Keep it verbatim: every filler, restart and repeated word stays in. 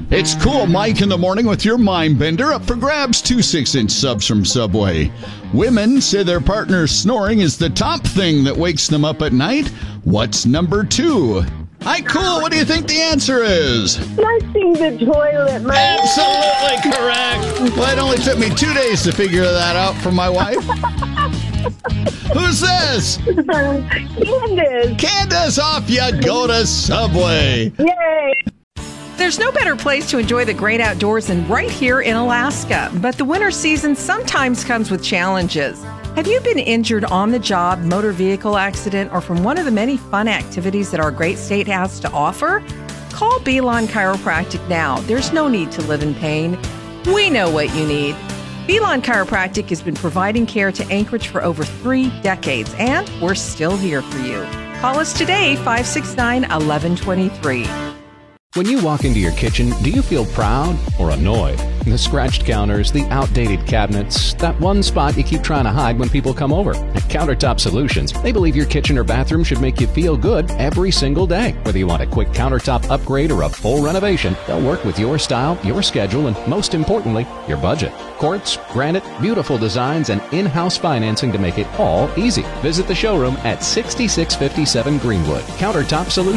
It's Cool Mike in the morning with your mind bender up for grabs. Two six-inch subs from Subway. Women say their partner's snoring is the top thing that wakes them up at night. What's number two? Hi, Cool. What do you think the answer is? Flushing the toilet, Mike. Absolutely correct. Well, it only took me two days to figure that out from my wife. Who's this? Candace. Candace, off you go to Subway. Yay. There's no better place to enjoy the great outdoors than right here in Alaska. But the winter season sometimes comes with challenges. Have you been injured on the job, motor vehicle accident, or from one of the many fun activities that our great state has to offer? Call Belon Chiropractic now. There's no need to live in pain. We know what you need. Belon Chiropractic has been providing care to Anchorage for over three decades, and we're still here for you. Call us today, five six nine, one one two three. When you walk into your kitchen, do you feel proud or annoyed? The scratched counters, the outdated cabinets, that one spot you keep trying to hide when people come over. At Countertop Solutions, they believe your kitchen or bathroom should make you feel good every single day. Whether you want a quick countertop upgrade or a full renovation, they'll work with your style, your schedule, and most importantly, your budget. Quartz, granite, beautiful designs, and in-house financing to make it all easy. Visit the showroom at sixty-six fifty-seven Greenwood. Countertop Solutions.